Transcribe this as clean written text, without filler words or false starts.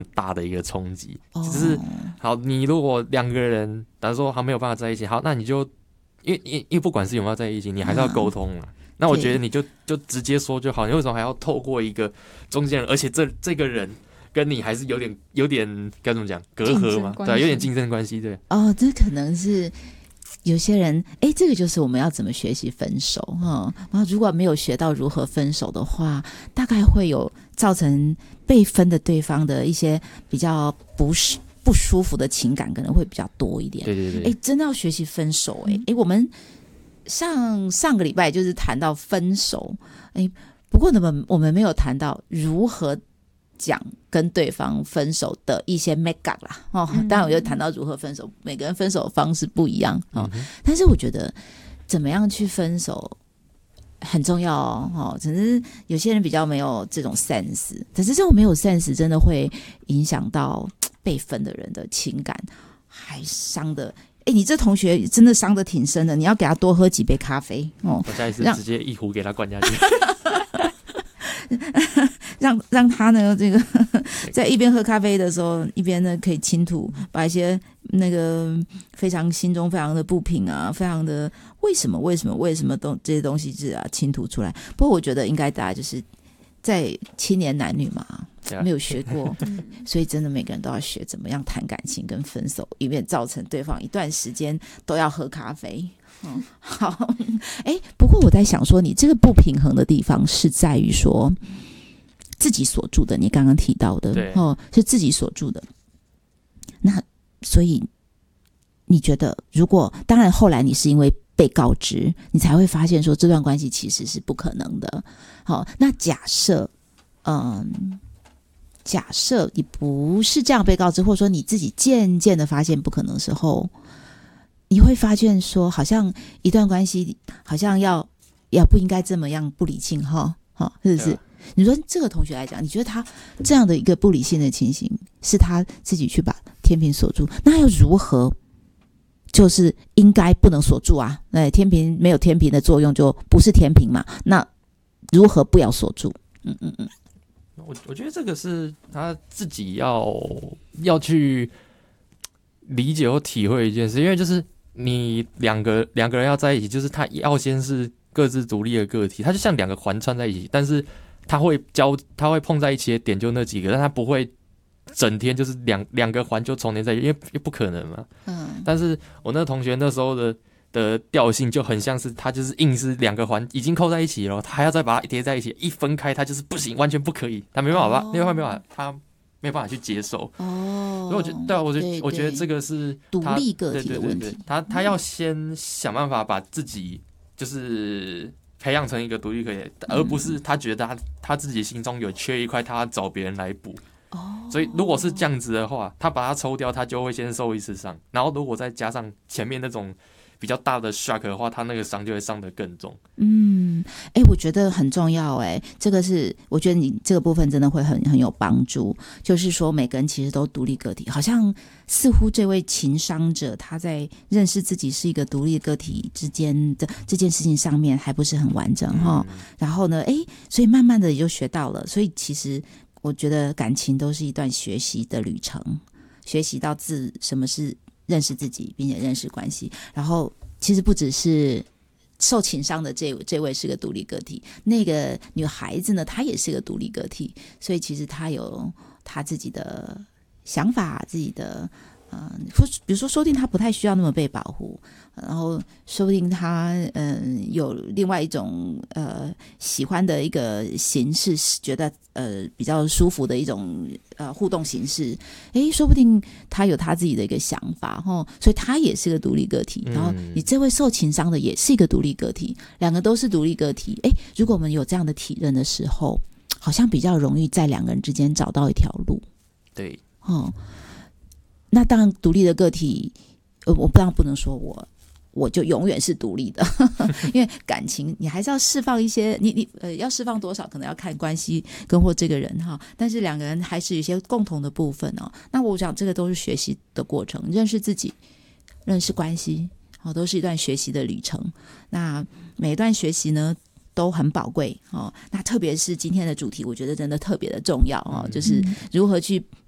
大的一个冲击。就是好，你如果两个人假如说还没有办法在一起，好，那你就因为不管是有没有在一起，你还是要沟通嘛。那我觉得你就直接说就好，你为什么还要透过一个中间人？而且这个人跟你还是有点该怎么讲隔阂嘛？对，有点竞争关系，对。 这可能是。有些人，这个就是我们要怎么学习分手哈。然后如果没有学到如何分手的话，大概会有造成被分的对方的一些比较不舒服的情感，可能会比较多一点。 对对对， 真的要学习分手。我们上个礼拜就是谈到分手，不过我们没有谈到如何讲跟对方分手的一些 make up 啦，当然我又谈到如何分手，每个人分手的方式不一样，但是我觉得怎么样去分手很重要哦，只是有些人比较没有这种 sense， 可是这种没有 sense 真的会影响到被分的人的情感，还伤的。你这同学真的伤得挺深的，你要给他多喝几杯咖啡哦。 我下一次直接一壶给他灌下去。 让他呢，这个在一边喝咖啡的时候，一边呢可以倾吐，把一些那个非常心中非常的不平啊，非常的为什么这些东西是倾吐出来。不过我觉得应该大家就是在青年男女嘛，没有学过，所以真的每个人都要学怎么样谈感情跟分手，以免造成对方一段时间都要喝咖啡。好，不过我在想说，你这个不平衡的地方是在于说自己所住的，你刚刚提到的，是自己所住的。那所以你觉得，如果当然后来你是因为被告知，你才会发现说这段关系其实是不可能的。好，那假设你不是这样被告知，或者说你自己渐渐的发现不可能的时候，你会发现说，好像一段关系好像要不应该这么样不理性哈，是不是？你说这个同学来讲，你觉得他这样的一个不理性的情形，是他自己去把天平锁住，那要如何？就是应该不能锁住啊，天平没有天平的作用，就不是天平嘛。那如何不要锁住？ 我觉得这个是他自己要去理解或体会一件事，因为就是你两个人要在一起，就是他要先是各自独立的个体，他就像两个环串在一起，但是他会碰在一起的点就那几个，但他不会整天就是两个环就重叠在一起，因为不可能嘛。但是我那个同学那时候的调性就很像是他就是硬是两个环已经扣在一起了，他还要再把它叠在一起，一分开他就是不行，完全不可以，他没办法，他没有办法去接受。所以我觉得，我觉得这个是独立个体的问题。 他要先想办法把自己就是培养成一个独立个体，而不是他觉得他自己心中有缺一块，他要找别人来补。所以如果是这样子的话，他把它抽掉，他就会先受一次伤。然后如果再加上前面那种比较大的 shock 的话，他那个伤就会伤得更重。 我觉得很重要。这个是我觉得你这个部分真的会很有帮助。就是说每个人其实都独立个体，好像似乎这位情伤者他在认识自己是一个独立个体之间的这件事情上面还不是很完整然后呢，所以慢慢的也就学到了。所以其实我觉得感情都是一段学习的旅程，学习到什么是认识自己，并且认识关系。然后其实不只是受情伤的这位是个独立个体，那个女孩子呢，她也是个独立个体，所以其实她有她自己的想法，自己的比如说不定她不太需要那么被保护，然后说不定她有另外一种喜欢的一个形式，觉得比较舒服的一种互动形式，说不定她有她自己的一个想法所以她也是个独立个体。然后你这位受情伤的也是一个独立个体，两个都是独立个体。如果我们有这样的体认的时候，好像比较容易在两个人之间找到一条路。 对， 那当然独立的个体，我当然不能说我就永远是独立的因为感情你还是要释放一些，你要释放多少可能要看关系跟或这个人但是两个人还是有一些共同的部分那我想这个都是学习的过程，认识自己，认识关系都是一段学习的旅程。那每一段学习呢都很宝贵那特别是今天的主题，我觉得真的特别的重要就是如何去